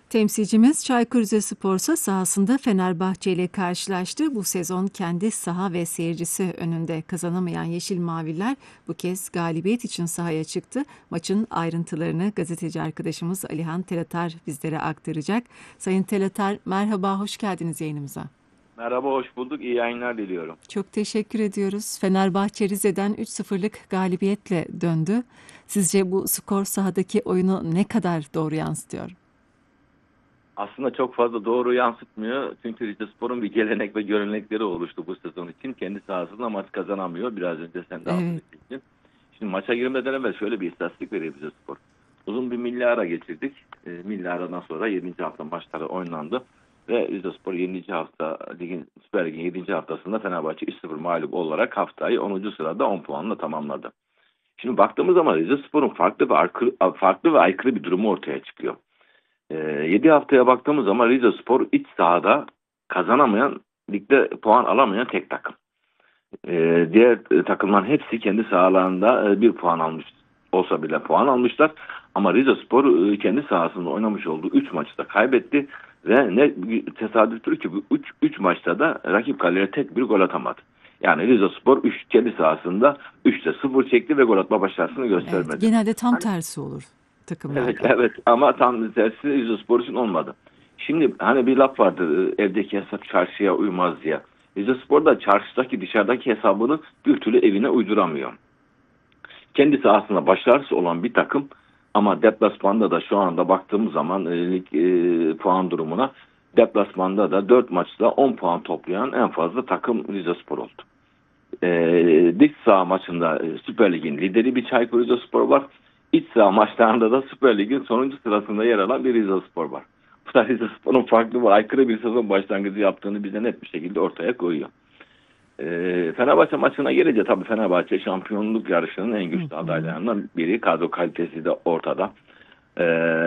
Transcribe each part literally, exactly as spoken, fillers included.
Temsilcimiz Çaykur Rizespor'sa sahasında Fenerbahçe ile karşılaştı. Bu sezon kendi saha ve seyircisi önünde kazanamayan Yeşil Maviler bu kez galibiyet için sahaya çıktı. Maçın ayrıntılarını gazeteci arkadaşımız Alihan Telatar bizlere aktaracak. Sayın Telatar, merhaba, hoş geldiniz yayınımıza. Merhaba, hoş bulduk. İyi yayınlar diliyorum. Çok teşekkür ediyoruz. Fenerbahçe Rize'den üç sıfırlık galibiyetle döndü. Sizce bu skor sahadaki oyunu ne kadar doğru yansıtıyor? Aslında çok fazla doğru yansıtmıyor. Çünkü Rizespor'un bir gelenek ve görenekleri oluştu bu sezon için. Kendi sahasında maç kazanamıyor. Biraz önce sen de altını Evet. çektin. Şimdi maça girmeden evvel şöyle bir istatistik veriyor Rizespor. Uzun bir milli ara geçirdik. E, milli aradan sonra yedinci hafta maçları oynandı. Ve Rizespor yedinci hafta ligin, Süper Lig'in yedinci haftasında Fenerbahçe üç sıfır mağlup olarak haftayı onuncu sırada on puanla tamamladı. Şimdi baktığımız zaman Rizespor'un farklı ve aykırı, farklı ve aykırı bir durumu ortaya çıkıyor. yedi haftaya baktığımız zaman Rizespor iç sahada kazanamayan, ligde puan alamayan tek takım. E, diğer e, takımların hepsi kendi sahalarında e, bir puan almış olsa bile puan almışlar. Ama Rizespor e, kendi sahasında oynamış olduğu üç maçta kaybetti ve ne tesadüftür ki bu üç maçta da rakip kaleye tek bir gol atamadı. Yani Rizespor üç kendi sahasında üçte sıfır çekti ve gol atma başarısını göstermedi. Evet, genelde tam Hani tersi olur Evet, takımlarda. evet, ama tam tersi Rizespor için olmadı. Şimdi hani bir laf vardır, evdeki hesap çarşıya uymaz diye. Rizespor da çarşıdaki dışarıdaki hesabını bir türlü evine uyduramıyor. Kendi sahasında başarısı olan bir takım ama deplasmanda da şu anda baktığımız zaman e, lig e, puan durumuna deplasmanda da dört maçta on puan toplayan en fazla takım Rizespor oldu. E, dış saha maçında e, Süper Lig'in lideri bir Çaykur Rizespor var. İç saha maçlarında da Süper Lig'in sonuncu sırasında yer alan bir Rizespor var. Bu da Rizespor'un farklı ve aykırı bir sezon başlangıcı yaptığını bize net bir şekilde ortaya koyuyor. E, Fenerbahçe maçına gelince tabii Fenerbahçe şampiyonluk yarışının en Hı güçlü hı. adaylarından biri. Kadro kalitesi de ortada. E,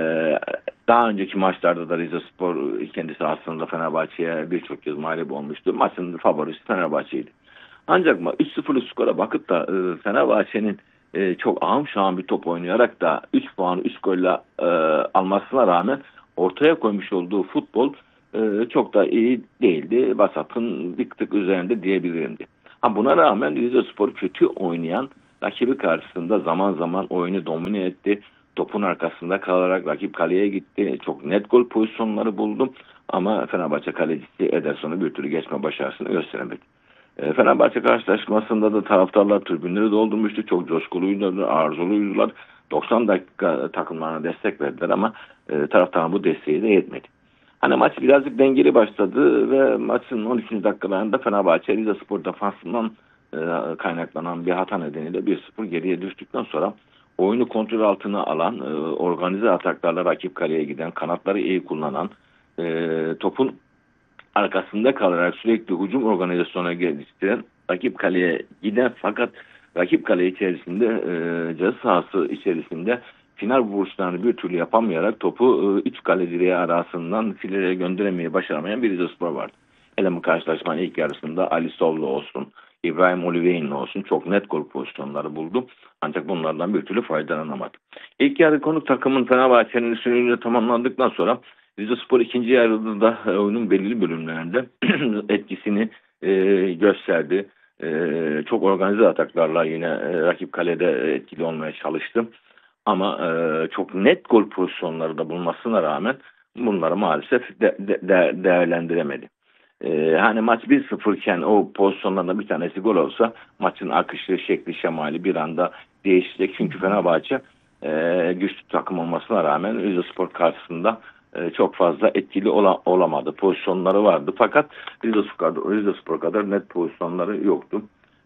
daha önceki maçlarda da Rizespor kendi sahasında Fenerbahçe'ye birçok kez mağlup olmuştu. Maçın favorisi Fenerbahçe'ydi. Ancak üç sıfırlık skora bakıp da e, Fenerbahçe'nin e, çok ağım şahım bir top oynayarak da üç puanı üç golle e, almasına rağmen ortaya koymuş olduğu futbol e, çok da iyi değildi. Vasat'ın bir tık üzerinde diyebilirim. Ha, buna rağmen Rizespor kötü oynayan rakibi karşısında zaman zaman oyunu domine etti. Topun arkasında kalarak rakip kaleye gitti. Çok net gol pozisyonları buldum. Ama Fenerbahçe kalecisi Ederson'u bir türlü geçme başarısını gösteremedi. E, Fenerbahçe karşılaşmasında da taraftarlar tribünleri doldurmuştu. Çok coşkuluydular, arzuluydular. doksan dakika takımlarına destek verdiler ama e, taraftarın bu desteği de yetmedi. Hani maç birazcık dengeli başladı ve maçın on üçüncü dakikalarında Fenerbahçe Rizespor defansından e, kaynaklanan bir hata nedeniyle bir sıfır geriye düştükten sonra oyunu kontrol altına alan, e, organize ataklarla rakip kaleye giden, kanatları iyi kullanan, e, topun arkasında kalarak sürekli hücum organizasyona geliştiren, rakip kaleye giden fakat rakip kale içerisinde e, ceza sahası içerisinde final vuruşlarını bir türlü yapamayarak topu e, üç kale direği arasından fileye gönderemeyi başaramayan bir Rizespor vardı. Hele bu karşılaşmanın ilk yarısında Ali Sovlu olsun, İbrahim Oliveira olsun çok net gol pozisyonları buldu. Ancak bunlardan bir türlü faydalanamadı. İlk yarı konuk takımın Fenerbahçe'nin üstünlüğüyle tamamlandıktan sonra Rizespor ikinci yarıda da oyunun belirli bölümlerinde etkisini e, gösterdi. E, çok organize ataklarla yine e, rakip kalede etkili olmaya çalıştı. Ama e, çok net gol pozisyonları da bulmasına rağmen bunları maalesef de, de, de, değerlendiremedi. E, hani maç bir sıfır iken o pozisyonlardan bir tanesi gol olsa maçın akışı, şekli, şemali bir anda değişecek. Çünkü Fenerbahçe e, güçlü takım olmasına rağmen Rizespor karşısında e, çok fazla etkili ola, olamadı. Pozisyonları vardı fakat Rizespor, Rizespor kadar net pozisyonları yoktu.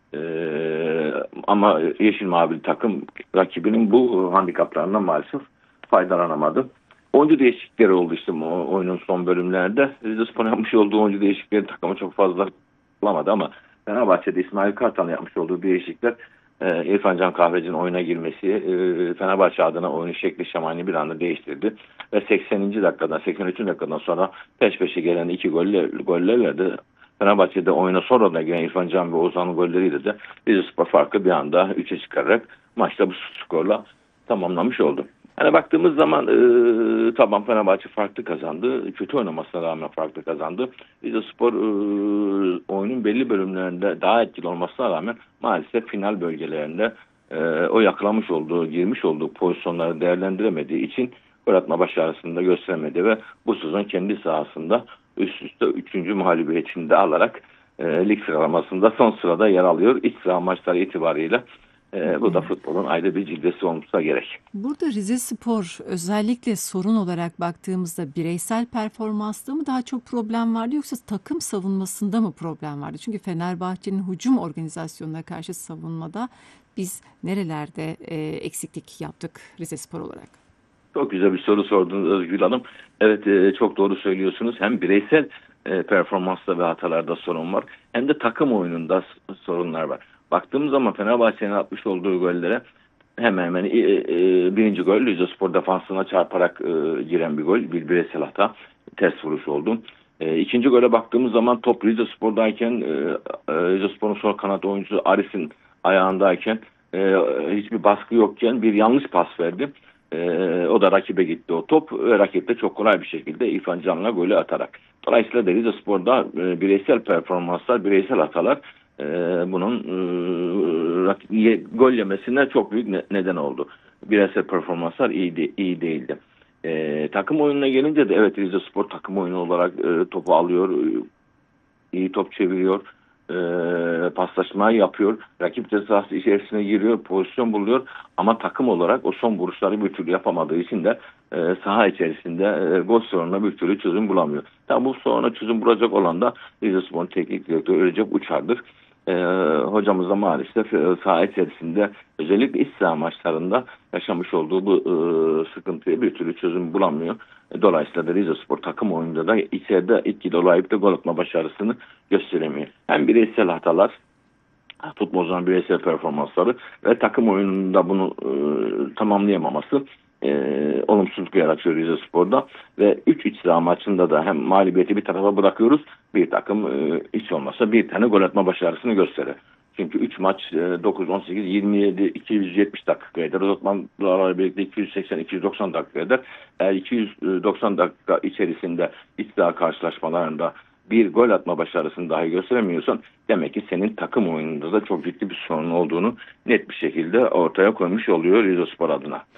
Ee, ama Yeşil Mavili takım rakibinin bu handikaplarından maalesef faydalanamadı. Oyuncu değişiklikleri oldu işte o oyunun son bölümlerde. Rizespor yapmış olduğu oyuncu değişiklikleri takımı çok fazla bulamadı ama Fenerbahçe'de İsmail Kartal'ın yapmış olduğu değişiklikler e, İrfan Can Kahveci'nin oyuna girmesi e, Fenerbahçe adına oyunun şekli şemalini bir anda değiştirdi. Ve sekseninci dakikadan seksen üçüncü dakikadan sonra peş peşe gelen iki golle, gollerle de Fenerbahçe'de oyuna sonradan giren İrfan Can ve Ozan'ın golleriyle de Rizespor farkı bir anda üçe çıkararak maçta bu skorla tamamlamış oldu. Hani baktığımız zaman e, tamam Fenerbahçe farklı kazandı. Kötü oynamasına rağmen farklı kazandı. Rizespor e, oyunun belli bölümlerinde daha etkili olmasına rağmen maalesef final bölgelerinde e, o yakalamış olduğu, girmiş olduğu pozisyonları değerlendiremediği için gol atma başarısını da gösteremedi ve bu sezon kendi sahasında üst üste üçüncü mağlubiyetini de alarak e, lig sıralamasında son sırada yer alıyor. İç sıra maçları itibariyle. Ee, bu da futbolun ayrı bir cilvesi olmuşsa gerek. Burada Rizespor özellikle sorun olarak baktığımızda bireysel performansta mı daha çok problem vardı yoksa takım savunmasında mı problem vardı? Çünkü Fenerbahçe'nin hücum organizasyonuna karşı savunmada biz nerelerde e, eksiklik yaptık Rizespor olarak? Çok güzel bir soru sordunuz Özgül Hanım. Evet, e, çok doğru söylüyorsunuz. Hem bireysel e, performansta ve hatalarda sorun var hem de takım oyununda s- sorunlar var. Baktığımız zaman Fenerbahçe'nin atmış olduğu gollere hemen hemen e, e, birinci gol Rizespor defansına çarparak e, giren bir gol. Bir bireysel hata. Ters vuruş oldu. E, ikinci gole baktığımız zaman top Rizespor'dayken e, e, Rizespor'un sol kanat oyuncusu Aris'in ayağındayken e, hiçbir baskı yokken bir yanlış pas verdi. Ee, o da rakibe gitti o top ve rakip de çok kolay bir şekilde İrfan Can'la golü atarak. Dolayısıyla Rizespor'da e, bireysel performanslar, bireysel hatalar e, bunun e, rak- ye- gol yemesine çok büyük ne- neden oldu. Bireysel performanslar iyi, de- iyi değildi. E, takım oyununa gelince de evet Rizespor takım oyunu olarak e, topu alıyor, e, iyi top çeviriyor, e, paslaşmayı yapıyor, rakip ceza sahası içerisine giriyor, pozisyon buluyor ama takım olarak o son vuruşları bir türlü yapamadığı için de e, saha içerisinde e, gol sorununa bir türlü çözüm bulamıyor. Tabi bu soruna çözüm bulacak olan da Rizespor'un teknik direktörü Recep Uçar'dır. E, hocamız da maalesef e, saha içerisinde özellikle iç saha maçlarında yaşamış olduğu bu e, sıkıntıya bir türlü çözüm bulamıyor. Dolayısıyla da Rizespor takım oyununda da içeride etkili olayıp da gol atma başarısını gösteremiyor. Hem bireysel hatalar, futbolcuların bireysel performansları ve takım oyununda bunu e, tamamlayamaması e, olumsuzluk yaratıyor Rizespor'da ve üç iç saha maçında da hem mağlubiyeti bir tarafa bırakıyoruz, bir takım e, hiç olmazsa bir tane gol atma başarısını gösterir. Çünkü üç maç e, dokuz, on sekiz, yirmi yedi, iki yüz yetmiş dakika eder. Uzatmalarla birlikte iki yüz seksen, iki yüz doksan dakika eder. Eğer iki yüz doksan dakika içerisinde iç saha karşılaşmalarında bir gol atma başarısını dahi gösteremiyorsan demek ki senin takım oyununda da çok ciddi bir sorun olduğunu net bir şekilde ortaya koymuş oluyor Rizespor adına.